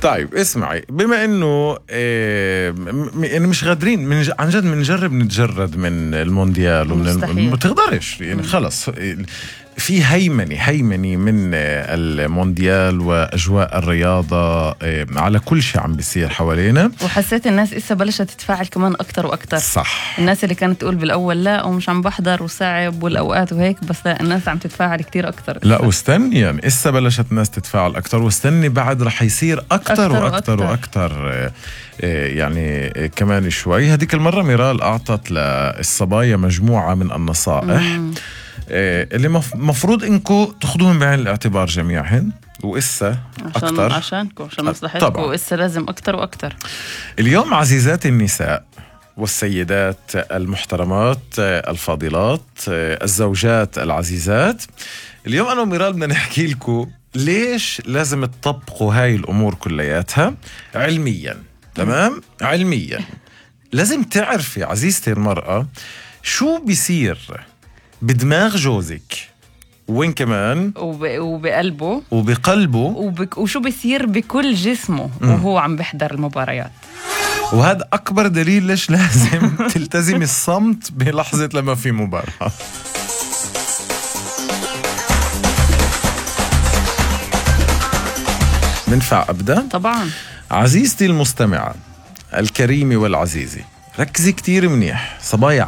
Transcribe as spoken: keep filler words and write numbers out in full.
طيب اسمعي، بما انه إيه م- يعني مش قادرين من عن جد بنجرب نتجرد من المونديال ومن الم... ما تقدرش يعني خلص في هيمنة هيمنة من المونديال وأجواء الرياضة على كل شيء عم بيصير حوالينا. وحسيت الناس إسا بلشت تتفاعل كمان أكتر وأكتر. صح. الناس اللي كانت تقول بالأول لا ومش عم بحضر وصعب والأوقات وهيك، بس لا الناس عم تتفاعل كتير أكتر. لا واستني يعني إسا بلشت الناس تتفاعل أكتر، واستني بعد رح يصير أكتر, أكتر وأكتر وأكتر, وأكتر يعني كمان شوي. هديك المرة ميرال أعطت للصبايا مجموعة من النصائح مم. اللي مفروض إنكو تاخدوهم بعين الاعتبار جميعهن، وإسا أكتر عشانكم عشان مصلحتكم، وإسا لازم أكتر وأكتر. اليوم عزيزات النساء والسيدات المحترمات الفاضلات الزوجات العزيزات، اليوم أنا وميرال بدنا نحكي لكم ليش لازم تطبقوا هاي الأمور كلياتها علميا. تمام؟ علميا لازم تعرفي عزيزتي المرأة شو بيصير بدماغ جوزك، وين كمان وب... وبقلبه وبقلبه وب... وشو بيصير بكل جسمه م. وهو عم بيحضر المباريات. وهذا أكبر دليل ليش لازم تلتزم الصمت بلحظة لما في مباراة. منفع أبدأ؟ طبعا. عزيزتي المستمعة الكريمة والعزيزة، ركزي كتير منيح. صبايا